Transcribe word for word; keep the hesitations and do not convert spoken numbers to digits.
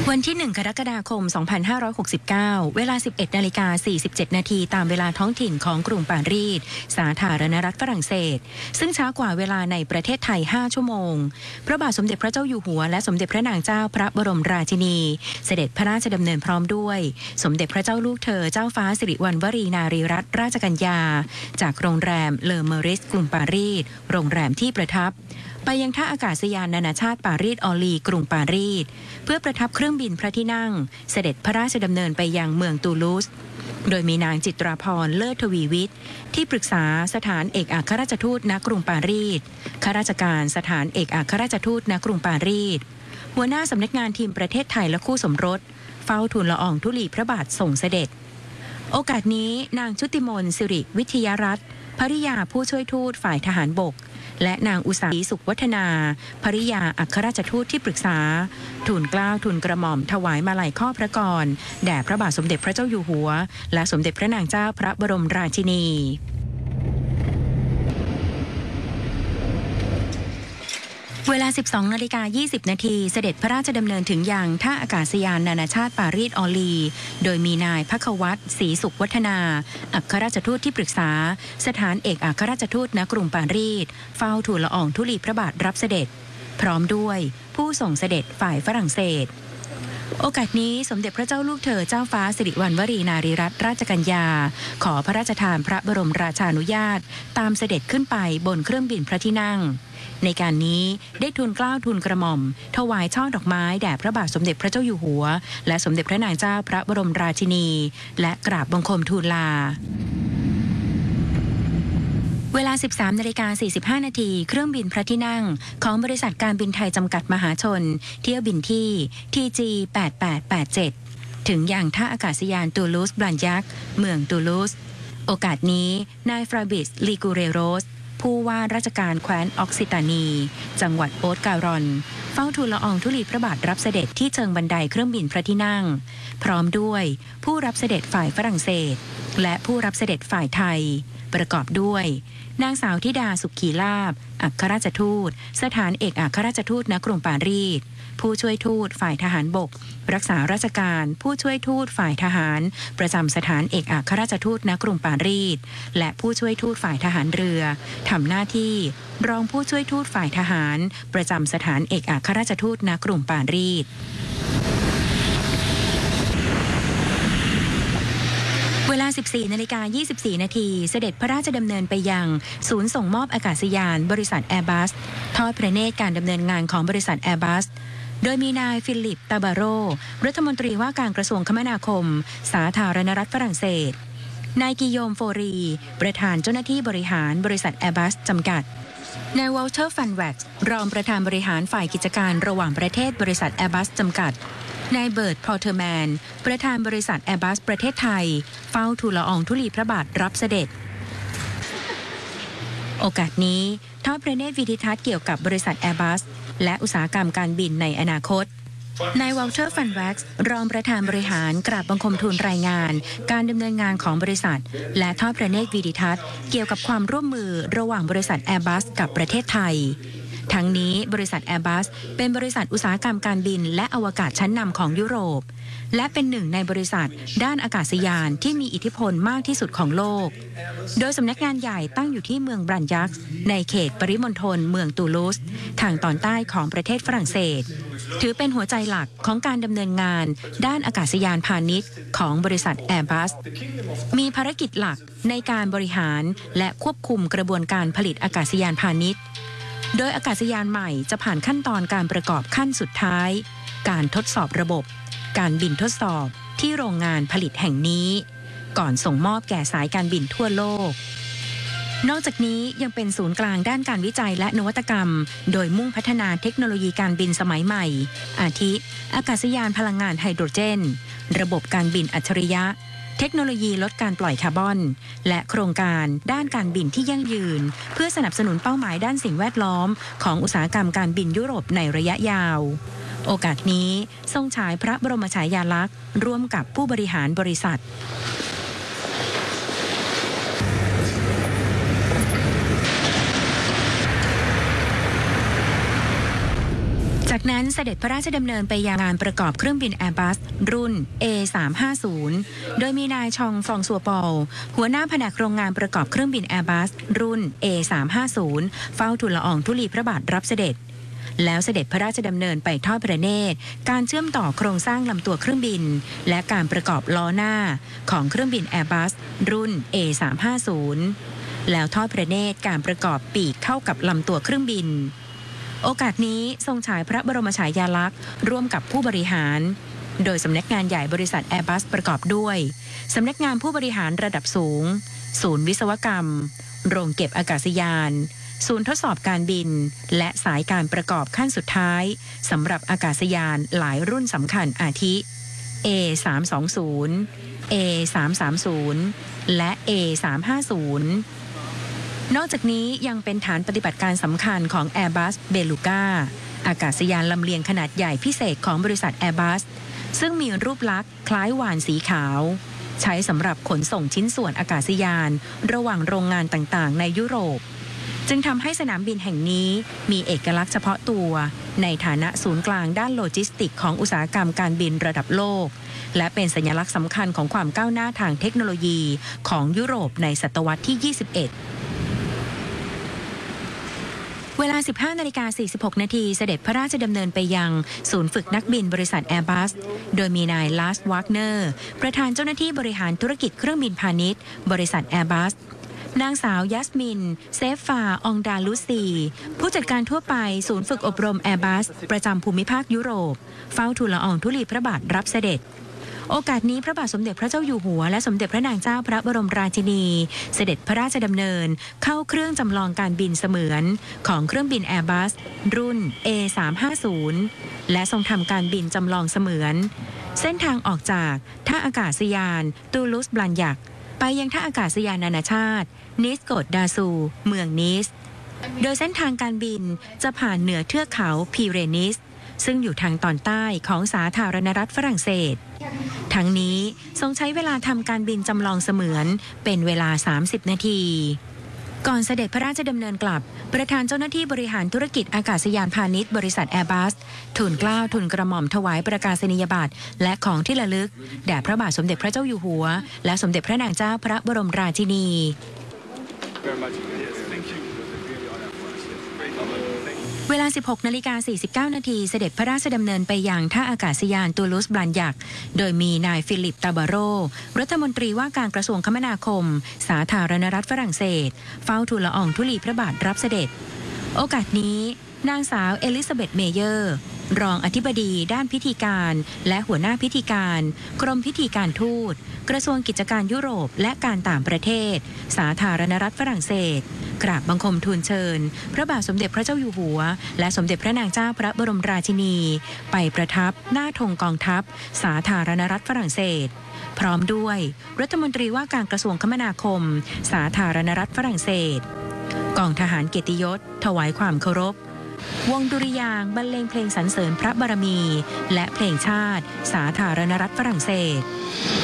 วันที่หนึ่งกรกฎาคมสองพันห้าร้อยหกสิบเก้าเวลา สิบเอ็ดนาฬิกาสี่สิบเจ็ดนาทีตามเวลาท้องถิ่นของกรุงปารีสสาธารณรัฐฝรั่งเศสซึ่งช้ากว่าเวลาในประเทศไทยห้าชั่วโมงพระบาทสมเด็จพระเจ้าอยู่หัวและสมเด็จพระนางเจ้าพระบรมราชินีเสด็จพระราชดำเนินพร้อมด้วยสมเด็จพระเจ้าลูกเธอเจ้าฟ้าสิริวัณวรีนารีรัตนราชกัญญาจากโรงแรมเลอเมอริสกรุงปารีสโรงแรมที่ประทับไปยังท่าอากาศยานนานาชาติปารีสออลีกรุงปารีสเพื่อประทับเครื่องบินพระที่นั่งเสด็จพระราชดำเนินไปยังเมืองตูลูสโดยมีนางจิตราพรเลิศทวีวิทย์ที่ปรึกษาสถานเอกอัครราชทูตณกรุงปารีสข้าราชการสถานเอกอัครราชทูตณกรุงปารีสหัวหน้าสำนักงานทีมประเทศไทยและคู่สมรสเฝ้าทูลละอองธุลีพระบาทส่งเสด็จโอกาสนี้นางชุติมนต์สิริวิทยารัตน์ภริยาผู้ช่วยทูตฝ่ายทหารบกและนางอุษาสุขวัฒนาภริยาอัครราชทูตที่ปรึกษาทูลเกล้าทูลกระหม่อมถวายมาลัยข้อพระกรแด่พระบาทสมเด็จพระเจ้าอยู่หัวและสมเด็จพระนางเจ้าพระบรมราชินีเวลา สิบสองนาฬิกายี่สิบนาทีเสด็จพระราชดำเนินถึงยังท่าอากาศยานนานาชาติปารีสออลีโดยมีนายภัควัตรศรีสุขวัฒนาอัครราชทูตที่ปรึกษาสถานเอกอัครราชทูตณกรุงปารีสเฝ้าทูลละอองธุลีพระบาทรับเสด็จพร้อมด้วยผู้ส่งเสด็จฝ่ายฝรั่งเศสโอกาสนี้สมเด็จพระเจ้าลูกเธอเจ้าฟ้าสิริวัณวรีนารีรัตนราชกัญญาขอพระราชทานพระบรมราชานุญาตตามเสด็จขึ้นไปบนเครื่องบินพระที่นั่งในการนี้ได้ทูลเกล้าทูลกระหม่อมถวายช่อดอกไม้แด่พระบาทสมเด็จพระเจ้าอยู่หัวและสมเด็จพระนางเจ้าพระบรมราชินีและกราบบังคมทูลลาเวลา สิบสามนาฬิกาสี่สิบห้านาทีเครื่องบินพระที่นั่งของบริษัทการบินไทยจำกัดมหาชนเที่ยวบินที่ ที จี แปดแปดแปดเจ็ด ถึงยังท่าอากาศยานตูลูสบลันยักเมืองตูลูสโอกาสนี้นายฟราบิสลีกูเรโรสผู้ว่าราชการแคว้นออกซิตานีจังหวัดโอ๊ตการอนเฝ้าทูลละอองธุลีพระบาทรับเสด็จที่เชิงบันไดเครื่องบินพระที่นั่งพร้อมด้วยผู้รับเสด็จฝ่ายฝรั่งเศสและผู้รับเสด็จฝ่ายไทยประกอบด้วยนางสาวธิดาสุขีลาภอัครราชทูตสถานเอกอัครราชทูตณกรุงปารีสผู้ช่วยทูตฝ่ายทหารบกรักษาราชการผู้ช่วยทูตฝ่ายทหารประจำสถานเอกอัครราชทูตณกรุงปารีสและผู้ช่วยทูตฝ่ายทหารเรือทำหน้าที่รองผู้ช่วยทูตฝ่ายทหารประจำสถานเอกอัครราชทูตณกรุงปารีสเวลา สิบสี่นาฬิกายี่สิบสี่นาทีเสด็จพระราชดำเนินไปยังศูนย์ส่งมอบอากาศยานบริษัทแอร์บัสทอดพระเนตรการดำเนินงานของบริษัทแอร์บัสโดยมีนายฟิลิปตาบาโรรัฐมนตรีว่าการกระทรวงคมนาคมสาธารณรัฐฝรั่งเศสนายกิโยมโฟรีประธานเจ้าหน้าที่บริหารบริษัทแอร์บัสจำกัดนายวอลเตอร์ฟันแว็กซ์รองประธานบริหารฝ่ายกิจการระหว่างประเทศบริษัทแอร์บัสจำกัดนายเบิร์ตพอเทอร์แมนประธานบริษัทแอร์บัสประเทศไทยเฝ้าทูลละอองธุลีพระบาทรับเสด็จโอกาสนี้ทอดพระเนตรวิดิทัศน์เกี่ยวกับบริษัทแอร์บัสและอุตสาหกรรมการบินในอนาคตนายวอลเตอร์ฟันแว็กซ์รองประธานบริหารกราบบังคมทูลรายงานการดำเนินงานของบริษัทและทอดพระเนตรวิดิทัศน์เกี่ยวกับความร่วมมือระหว่างบริษัทแอร์บัสกับประเทศไทยทั้งนี้บริษัทแอร์บัสเป็นบริษัทอุตสาหกรรมการบินและอวกาศชั้นนำของยุโรปและเป็นหนึ่งในบริษัทด้านอากาศยานที่มีอิทธิพลมากที่สุดของโลกโดยสำนักงานใหญ่ตั้งอยู่ที่เมืองบรันยักในเขตปริมณฑลเมืองตูลูสทางตอนใต้ของประเทศฝรั่งเศสถือเป็นหัวใจหลักของการดำเนินงานด้านอากาศยานพาณิชย์ของบริษัทแอร์บัสมีภารกิจหลักในการบริหารและควบคุมกระบวนการผลิตอากาศยานพาณิชย์โดยอากาศยานใหม่จะผ่านขั้นตอนการประกอบขั้นสุดท้ายการทดสอบระบบการบินทดสอบที่โรงงานผลิตแห่งนี้ก่อนส่งมอบแก่สายการบินทั่วโลกนอกจากนี้ยังเป็นศูนย์กลางด้านการวิจัยและนวัตกรรมโดยมุ่งพัฒนาเทคโนโลยีการบินสมัยใหม่อาทิอากาศยานพลังงานไฮโดรเจนระบบการบินอัจฉริยะเทคโนโลยีลดการปล่อยคาร์บอนและโครงการด้านการบินที่ยั่งยืนเพื่อสนับสนุนเป้าหมายด้านสิ่งแวดล้อมของอุตสาหกรรมการบินยุโรปในระยะยาวโอกาสนี้ทรงฉายพระบรมฉายาลักษณ์ร่วมกับผู้บริหารบริษัท จากจากนั้นเสด็จพระราชดำเนินไปยังงานประกอบเครื่องบิน Airbus รุ่น เอ สามห้าศูนย์ โดยมีนายชองฟองซัวปอลหัวหน้าแผนกโรงงานประกอบเครื่องบิน Airbus รุ่น เอ สามห้าศูนย์ เฝ้าทูลละอองธุลีพระบาทรับเสด็จแล้วเสด็จพระราชดำเนินไปทอดพระเนตรการเชื่อมต่อโครงสร้างลำตัวเครื่องบินและการประกอบล้อหน้าของเครื่องบิน Airbus รุ่น เอ สามห้าศูนย์ แล้วทอดพระเนตรการประกอบปีกเข้ากับลำตัวเครื่องบินโอกาสนี้ทรงฉายพระบรมฉายาลักษณ์ร่วมกับผู้บริหารโดยสำนักงานใหญ่บริษัท Airbus ประกอบด้วยสำนักงานผู้บริหารระดับสูงศูนย์วิศวกรรมโรงเก็บอากาศยานศูนย์ทดสอบการบินและสายการประกอบขั้นสุดท้ายสำหรับอากาศยานหลายรุ่นสำคัญอาทิ เอ สามสองศูนย์ เอ สามสามศูนย์ และ เอ สามห้าศูนย์นอกจากนี้ยังเป็นฐานปฏิบัติการสำคัญของ Airbus Beluga อากาศยานลำเลียงขนาดใหญ่พิเศษของบริษัท Airbus ซึ่งมีรูปลักษณ์คล้ายวาฬสีขาวใช้สำหรับขนส่งชิ้นส่วนอากาศยานระหว่างโรงงานต่างๆในยุโรปจึงทำให้สนามบินแห่งนี้มีเอกลักษณ์เฉพาะตัวในฐานะศูนย์กลางด้านโลจิสติกของอุตสาหกรรมการบินระดับโลกและเป็นสัญลักษณ์สำคัญของความก้าวหน้าทางเทคโนโลยีของยุโรปในศตวรรษที่ ยี่สิบเอ็ดเวลา สิบห้านาฬิกาสี่สิบหกนาทีเสด็จพระราชดำเนินไปยังศูนย์ฝึกนักบินบริษัท Airbus โดยมีนายลาสวากเนอร์ประธานเจ้าหน้าที่บริหารธุรกิจเครื่องบินพาณิชย์บริษัท Airbus นางสาวยัสมินเซฟฟาองดาลุซีผู้จัดการทั่วไปศูนย์ฝึกอบรม Airbus ประจำภูมิภาคยุโรปเฝ้าทูลละอองธุลีพระบาทรับเสด็จโอกาสนี้พระบาทสมเด็จพระเจ้าอยู่หัวและสมเด็จพระนางเจ้าพระบรมราชินีเสด็จพระราชดำเนินเข้าเครื่องจำลองการบินเสมือนของเครื่องบิน Airbus รุ่น เอ สามห้าศูนย์ และทรงทำการบินจำลองเสมือนเส้นทางออกจากท่าอากาศยานตูลูสบลันยักไปยังท่าอากาศยานนานาชาตินิสโกดดาซูเมืองนิสโดยเส้นทางการบินจะผ่านเหนือเทือกเขาพีเรนีสซึ่งอยู่ทางตอนใต้ของสาธารณรัฐฝรั่งเศสทั้งนี้ทรงใช้เวลาทำการบินจำลองเสมือนเป็นเวลาสามสิบนาทีก่อนเสด็จพระราชดำเนินกลับประธานเจ้าหน้าที่บริหารธุรกิจอากาศยานพาณิชย์บริษัท Airbus ทูลเกล้าทูลกระหม่อมถวายประกาศนียบัตรและของที่ระลึกแด่พระบาทสมเด็จพระเจ้าอยู่หัวและสมเด็จพระนางเจ้าพระบรมราชินีเวลา สิบหกนาฬิกาสี่สิบเก้านาทีเสด็จพระราชดำเนินไปยังท่าอากาศยานตูลูสบลันยักโดยมีนายฟิลิปตาบาโรรัฐมนตรีว่าการกระทรวงคมนาคมสาธารณรัฐฝรั่งเศสเฝ้าทูลละอองธุลีพระบาทรับเสด็จโอกาสนี้นางสาวเอลิซาเบธเมเยอร์รองอธิบดีด้านพิธีการและหัวหน้าพิธีการกรมพิธีการทูตกระทรวงกิจการยุโรปและการต่างประเทศสาธารณรัฐฝรั่งเศสกราบบังคมทูลเชิญพระบาทสมเด็จพระเจ้าอยู่หัวและสมเด็จพระนางเจ้าพระบรมราชินีไปประทับหน้าธงกองทัพสาธารณรัฐฝรั่งเศสพร้อมด้วยรัฐมนตรีว่าการกระทรวงคมนาคมสาธารณรัฐฝรั่งเศสกองทหารเกียรติยศถวายความเคารพวงดุริยางค์บรรเลงเพลงสรรเสริญพระบารมีและเพลงชาติสาธารณรัฐฝรั่งเศส